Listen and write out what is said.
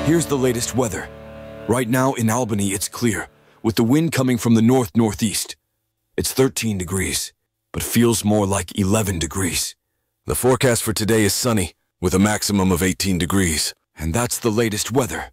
Here's the latest weather. Right now in Albany, it's clear, with the wind coming from the north-northeast. It's 13 degrees, but feels more like 11 degrees. The forecast for today is sunny, with a maximum of 18 degrees. And that's the latest weather.